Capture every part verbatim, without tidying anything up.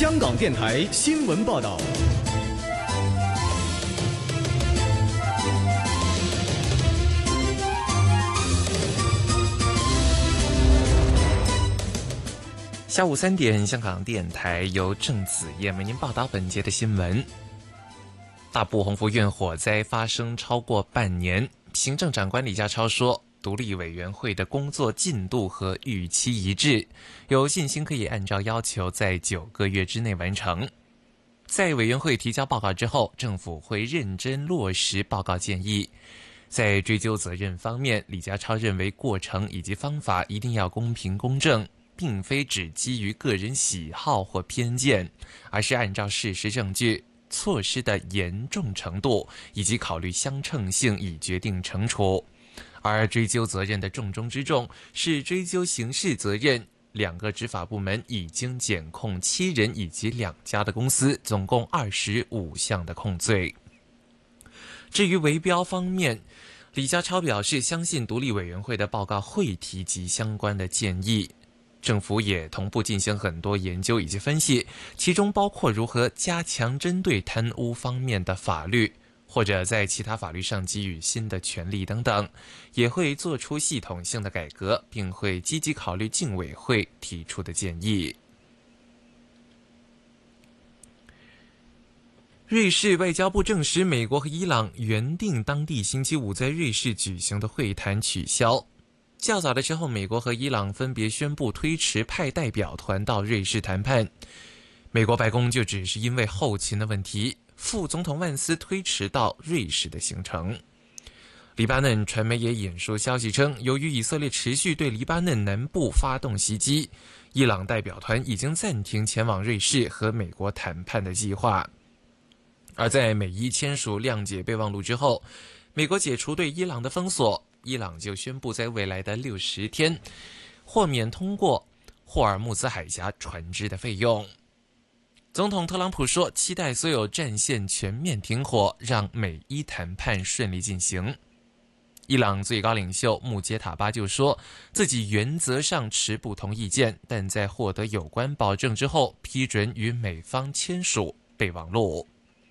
香港电台新闻报道。 下午三点，香港电台由郑子燕为您报道本节的新闻。大埔鸿福苑火灾发生超过半年，行政长官李家超说，独立委员会的工作进度和预期一致，有信心可以按照要求在九个月之内完成。在委员会提交报告之后，政府会认真落实报告建议。在追究责任方面，李家超认为过程以及方法一定要公平公正，并非只基于个人喜好或偏见，而是按照事实证据、措施的严重程度以及考虑相称性以决定惩处。而追究责任的重中之重是追究刑事责任，两个执法部门已经检控七人以及两家的公司，总共二十五项的控罪。至于围标方面，李家超表示相信独立委员会的报告会提及相关的建议，政府也同步进行很多研究以及分析，其中包括如何加强针对贪污方面的法律，或者在其他法律上给予新的权利等等，也会做出系统性的改革，并会积极考虑竞委会提出的建议。瑞士外交部证实，美国和伊朗原定当地星期五在瑞士举行的会谈取消。较早的时候，美国和伊朗分别宣布推迟派代表团到瑞士谈判。美国白宫就只是因为后勤的问题，副总统万斯推迟到瑞士的行程。黎巴嫩传媒也引述消息称，由于以色列持续对黎巴嫩南部发动袭击，伊朗代表团已经暂停前往瑞士和美国谈判的计划。而在美伊签署谅解备忘录之后，美国解除对伊朗的封锁，伊朗就宣布在未来的六十天豁免通过霍尔木兹海峡船只的费用。总统特朗普说，期待所有战线全面停火，让美伊谈判顺利进行。伊朗最高领袖穆杰塔巴就说，自己原则上持不同意见，但在获得有关保证之后，批准与美方签署备忘录。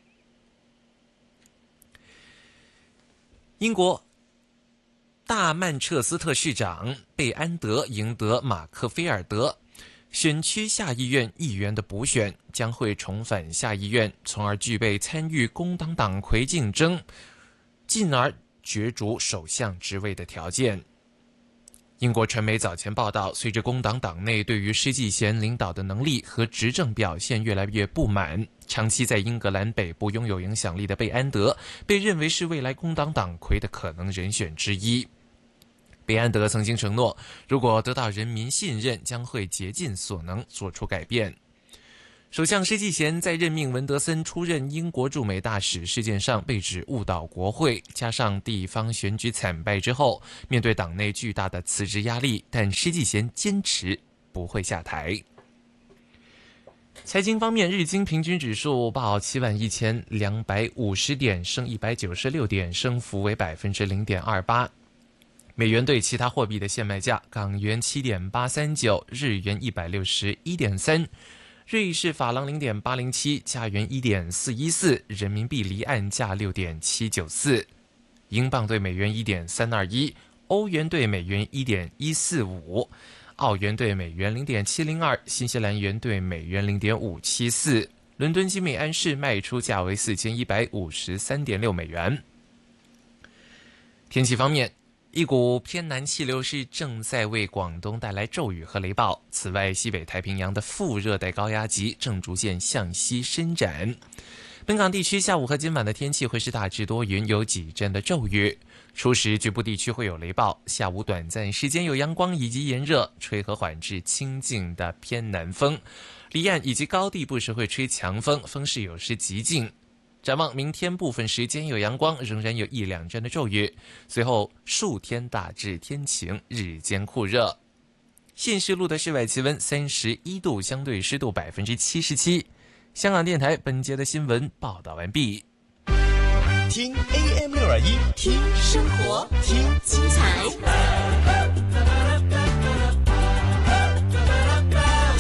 英国大曼彻斯特市长贝安德赢得马克菲尔德选区下议院议员的补选，将会重返下议院，从而具备参与工党党魁竞争，进而角逐首相职位的条件。英国传媒早前报道，随着工党党内对于施纪贤领导的能力和执政表现越来越不满，长期在英格兰北部拥有影响力的贝安德被认为是未来工党党魁的可能人选之一。贝安德曾经承诺，如果得到人民信任，将会竭尽所能做出改变。首相施纪贤在任命文德森出任英国驻美大使事件上被指误导国会，加上地方选举惨败之后，面对党内巨大的辞职压力，但施纪贤坚持不会下台。财经方面，日经平均指数报七万一千两百五十点，升一百九十六点，升幅为百分之零点二八。美元对其他货币的现卖价：港元七点八三九，日元一百六十一点三。瑞士法郎零点八零七，加元一点四一四，人民币离岸价六点七九四，英镑对美元一点三二一，欧元对美元一点一四五，澳元对美元零点七零二，新西兰元对美元零点五七四。伦敦金每安士卖出价为四千一百五十三点六美元。天气方面，一股偏南气流是正在为广东带来骤雨和雷暴，此外西北太平洋的副热带高压脊正逐渐向西伸展。本港地区下午和今晚的天气会是大致多云，有几阵的骤雨，初时局部地区会有雷暴，下午短暂时间有阳光以及炎热，吹和缓至清劲的偏南风，离岸以及高地不时会吹强风，风势有时极劲。展望明天部分时间有阳光，仍然有一两阵的骤雨，随后数天大致天晴，日间酷热。现时录的室外气温三十一度，相对湿度百分之七十七。香港电台本节的新闻报道完毕。 听 A M 六二一， 听生活，听精彩， 听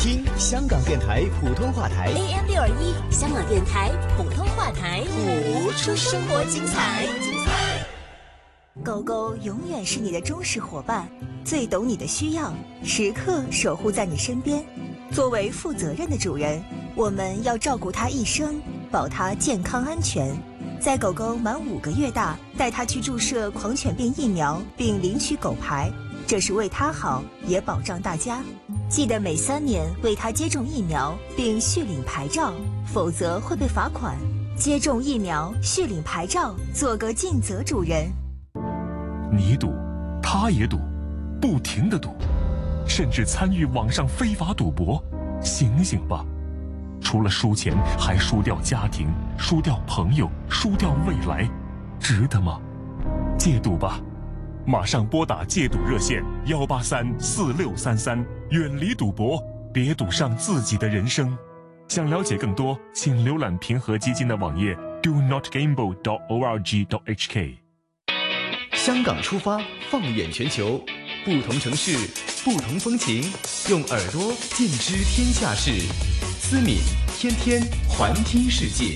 香港电台普通话台 A M 六二一，香港电台普通话台， 活出生活精彩。 狗狗永远是你的忠实伙伴，最懂你的需要，时刻守护在你身边。作为负责任的主人，我们要照顾它一生，保它健康安全。在狗狗满五个月大，带它去注射狂犬病疫苗，并领取狗牌，这是为它好，也保障大家。记得每三年为它接种疫苗，并续领牌照，否则会被罚款。接种疫苗，续领牌照，做个尽责主人。 你赌，他也赌，不停地赌，甚至参与网上非法赌博。醒醒吧！除了输钱，还输掉家庭，输掉朋友，输掉未来，值得吗？戒赌吧！马上拨打戒赌热线幺八三四六三三，远离赌博，别赌上自己的人生。想了解更多，请浏览平和基金的网页 do not gamble dot org dot h k。 香港出发，放眼全球，不同城市，不同风情，用耳朵尽知天下事。思敏天天环听世界。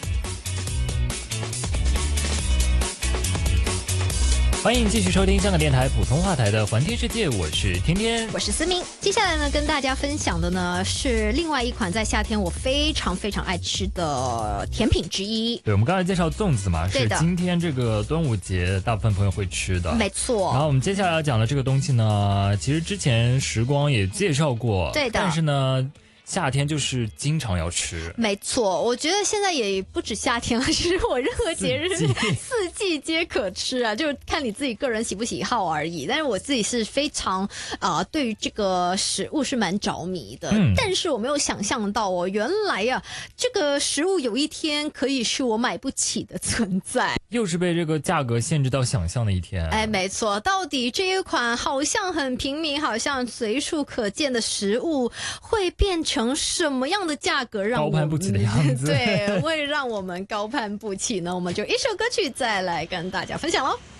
欢迎继续收听香港电台普通话台的环听世界，我是天天， 我是思明。接下来呢，跟大家分享的呢是另外一款在夏天我非常非常爱吃的甜品之一。 对，我们刚才介绍粽子嘛，是今天这个端午节大部分朋友会吃的， 没错。 然后我们接下来要讲的这个东西呢，其实之前时光也介绍过， 对的， 但是呢夏天就是经常要吃， 没错。我觉得现在也不止夏天了，其实我任何节日四季, 四季皆可吃啊，就看你自己个人喜不喜好而已。但是我自己是非常啊、呃，对于这个食物是蛮着迷的、嗯。但是我没有想象到哦，原来啊，这个食物有一天可以是我买不起的存在， 又是被这个价格限制到想象的一天。 哎，没错。到底这一款好像很平民，好像随处可见的食物，会变成什么样的价格让我高攀不起的样子？ 对，会让我们高攀不起呢？我们就一首歌曲再来跟大家分享咯。